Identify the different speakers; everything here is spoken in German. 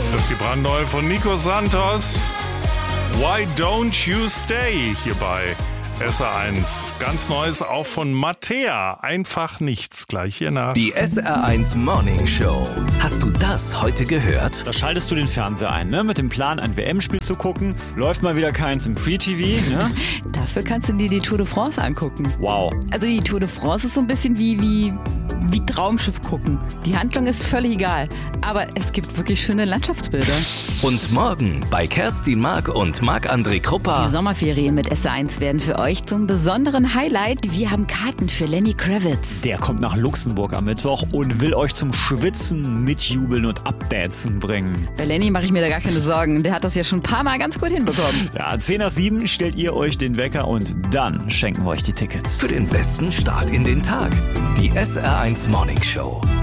Speaker 1: Das ist die brandneue von Nico Santos. Why Don't You Stay? Hier bei SR1. Ganz Neues auch von Mattea. Einfach nichts. Gleich hier nach.
Speaker 2: Die SR1 Morning Show. Hast du das heute gehört?
Speaker 3: Da schaltest du den Fernseher ein, ne? Mit dem Plan, ein WM-Spiel zu gucken. Läuft mal wieder keins im Free-TV, ne?
Speaker 4: Dafür kannst du dir die Tour de France angucken.
Speaker 3: Wow.
Speaker 4: Also die Tour de France ist so ein bisschen wie Traumschiff gucken. Die Handlung ist völlig egal. Aber es gibt wirklich schöne Landschaftsbilder.
Speaker 2: Und morgen bei Kerstin Mark und Marc-André Kruppa.
Speaker 4: Die Sommerferien mit SR1 werden für euch zum besonderen Highlight. Wir haben Karten für Lenny Kravitz.
Speaker 3: Der kommt nach Luxemburg am Mittwoch und will euch zum Schwitzen, Mitjubeln und Abdancen bringen.
Speaker 4: Bei Lenny mache ich mir da gar keine Sorgen. Der hat das ja schon ein paar Mal ganz gut hinbekommen.
Speaker 3: Ja, 10 nach 7 stellt ihr euch den Wecker und dann schenken wir euch die Tickets.
Speaker 2: Für den besten Start in den Tag. Die SR1 Morning Show.